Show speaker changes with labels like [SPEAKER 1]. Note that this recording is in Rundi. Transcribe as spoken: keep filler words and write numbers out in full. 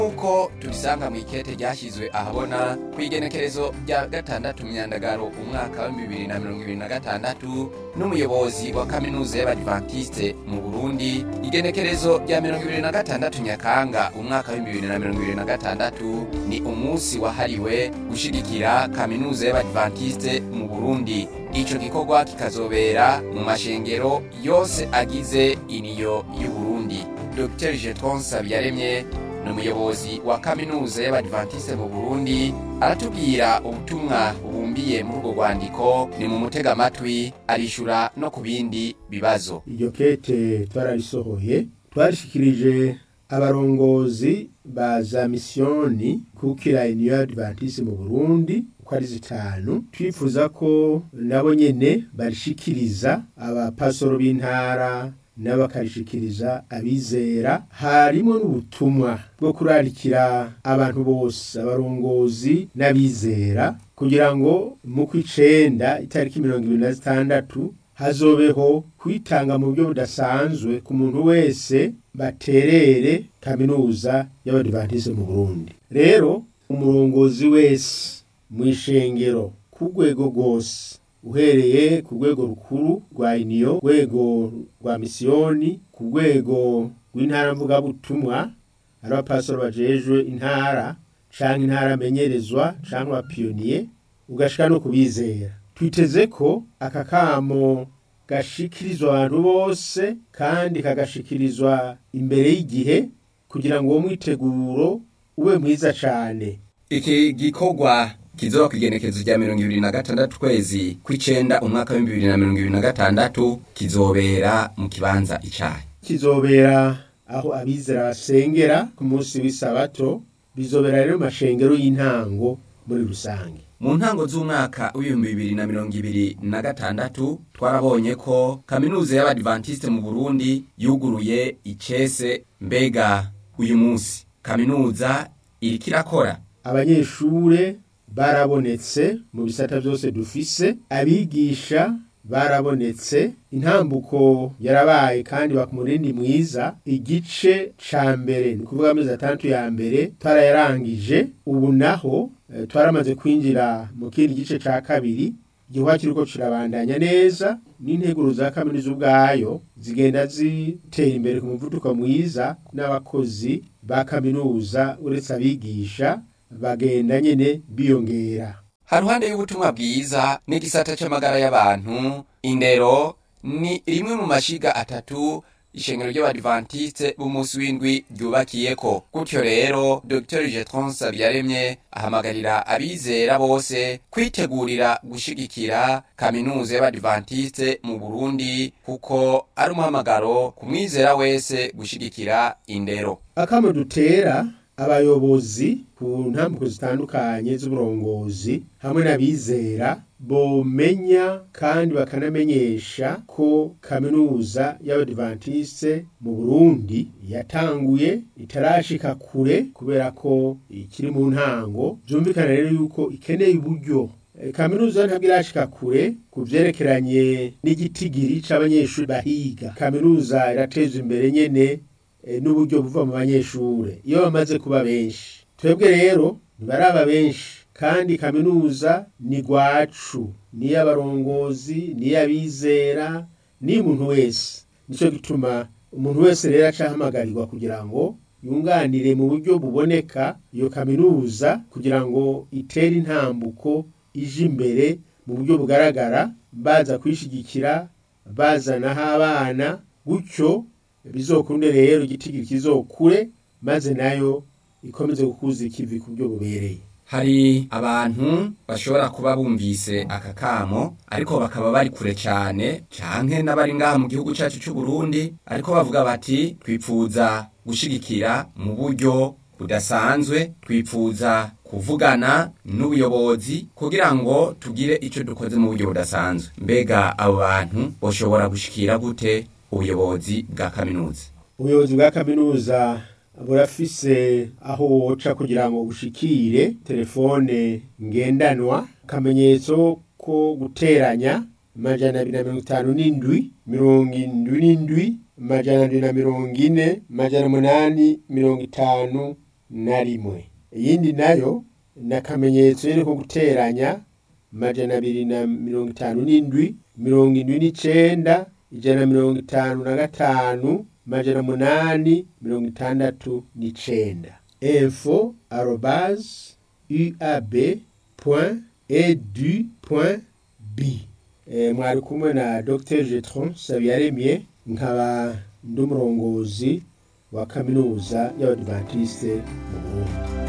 [SPEAKER 1] Uko tubisanga mu ikete ryashyizwe ahabona ku igenekerezo rya gatandatu Myandagaro umwaka wa bibiri na mirongo ibiri na gatandatu n'umuyobozi wa kaminuza y'Abadventiste mu Burundi, igenekerezo rya mirongo ibiri na gatandatu Nyakanga umwaka wa bibiri na mirongo ibiri na gatandatu ni umunsi wahariwe gushigikira kaminuza y'Abadventiste mu Burundi. Ico gikorwa kikazobera mu mashengero yose agize iniyo y'u Burundi. Docteur Jetron Sabyaremye n'umuyobozi wa kaminuza y'Abadventiste mu Burundi aratubwira ubutumwa bubumbiye muri urwo rwandiko. Ni mu mutega amatwi arishura no ku bindi bibazo.
[SPEAKER 2] Iryo kete twararisohoye, twarishikirije abarongozi ba za misiyoni kukira iniyo y'Abadventiste mu Burundi uko ari zitanu. Twifuza ko nabo nyene barishikiriza abapasoro b'intara n'abakarishikiriza abizera. Harimo n'ubutumwa bwo kurarikira abantu bose, abarongozi n'abizera, kugira ngo mu kw'icenda itariki mirongo ibiri na zitandatu hazobeho kwitanga mu buryo budasanzwe ku muntu wese baterere kaminuza y'Abadventiste mu Burundi. Rero umurongozi wese mw'ishengero ku rwego rwose, uhereye ku rwego rukuru rwa iniyo, rwego rwa misiyoni, ku rwego rw'intara mvugabutumwa, ari abapasoro bajejwe intara canke intara amenyerezwa canke abapiyoniye, ugashika no kubizera. Twiteze ko aka kamo gashikirizwa abantu bose kandi kagashikirizwa imbere y'igihe, kugira ngo uwo mwiteguro ube mwiza cane.
[SPEAKER 1] Iki gikorwa kizoba kwigenekezo rya mirongo ibiri na gatandatu kwezi kw'icenda umwaka wa bibiri na mirongo ibiri na gatandatu kizobera mu kibanza icayi.
[SPEAKER 2] Kizobera aho abizera basengera ku munsi w'isabato. Bizobera rero mashengero y'intango muri rusange.
[SPEAKER 1] Mu ntango z'umwaka w'ibihumbi bibiri na mirongo ibiri na gatandatu twarabonye ko kaminuza y'Abadventiste mu Burundi yuguruye icese. Mbega uyu munsi kaminuza iriko irakora?
[SPEAKER 2] Abanyeshure barabonetse mu bisata byose dufise, abigisha barabonetse, intambuko yarabaye kandi bakumurindi mwiza. Igice ca mbere ni kuvuga amezi atandatu ya mbere twarayarangije. Ubu naho e, twaramaze kwinjira mu kindi gice ca kabiri. Igihuha kiriko kirabandanya neza, n'integuro za kaminuza ubwayo zigenda zitera imbere ku muvuduko mwiza, n'abakozi ba kaminuza uretse abigisha bagenda nyene biyongera.
[SPEAKER 1] Haruhande y'ubutumwa bwiza n'igisata c'amagara y'abantu, indero ni rimwe mu mashiga atatu ishengero ry'Abadventiste b'umunsi w'indwi ryubakiyeko. Gutyo rero Docteur Jetron Sabyaremye ahamagarira abizera bose kwitegurira gushigikira kaminuza y'Abadventiste mu Burundi, kuko ari umuhamagaro ku mwizera wese gushigikira indero.
[SPEAKER 2] Akamo dutera abayobozi ku ntambuko zitandukanye z'uburongozi hamwe n'abizera bomenya kandi bakanamenyesha ko kaminuza y'Abadventiste mu Burundi yatanguye, itarashika kure kubera ko ikiri mu ntango. Byumvikana rero yuko ikeneye uburyo. Kaminuza ntabwo irashika kure ku vyerekeranye n'igitigiri c'abanyeshuri bahiga. Kaminuza irateza imbere nyene E, n'uburyo buva mu banyeshure iyo bamaze kuba benshi. Twebwe rero ntibaraba benshi, kandi kaminuza ni gwacu, ni y'abarongozi, ni y'abizera, ni umuntu wese. Nico gituma umuntu wese rero acahamagarirwa kugira ngo yunganire mu buryo buboneka iyo kaminuza, kugira ngo itere intambuko ije imbere mu buryo bugaragara, baza kwishigikira, bazanaho abana, gutyo bizokunde rero igitigiri kizokure, maze nayo ikomeze gukuza ikivi ku buryo bubereye.
[SPEAKER 1] Hari abantu bashobora kuba bumvise aka kamo ariko bakaba bari kure cyane, canke n'abari ngaha mu gihugu cyacu cy'u Burundi, ariko bavuga bati twipfuza gushigikira mu buryo budasanzwe, twipfuza kuvugana n'ubuyobozi kugira ngo tugire ico dukoze mu buryo budasanzwe. Mbega abo bantu boshobora gushikira gute ubuyobozi bwa kaminuza?
[SPEAKER 2] Ubuyobozi bwa kaminuza burafise aho woca kugira ngo bushikire. Telefone ngendanwa, kamenyetso ko guteranya majana abiri na mirongo itanu n'indwi mirongo indwi n'indwi majana abiri na mirongo ine majana umunani mirongo itanu na rimwe. Iyindi nayo ni akamenyetso nyene ko guteranya amajana abiri na mirongo itanu n'indwi mirongo indwi n'icenda ijana na mirongo itanu na gatanu amajana munani mirongo itandatu n'icenda. info arobase uab point edu point b. E, mwari kumwe na Docteur Jetron Sabiyaremye, nkaba ndi umurongozi wa kaminuza y'Abadiventiste mu Burundi.